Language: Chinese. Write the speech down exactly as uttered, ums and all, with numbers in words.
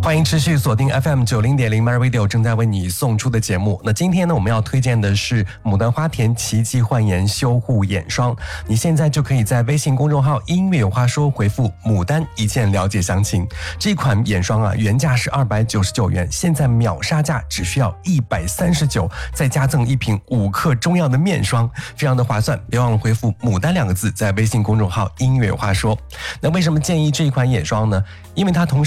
欢迎持续锁定 F M 九零点零 My Radio 正在为你送出的节目。那今天呢，我们要推荐的是牡丹花田奇迹焕颜修护眼霜。你现在就可以在微信公众号音乐有话说回复牡丹一键了解详情。这款眼霜啊，原价是二百九十九元，现在秒杀价只需要一百三十九，再加赠一瓶五克中药的面霜，非常的划算。别忘了回复牡丹两个字在微信公众号音乐有话说。那为什么建议这一款眼霜呢？因为它同时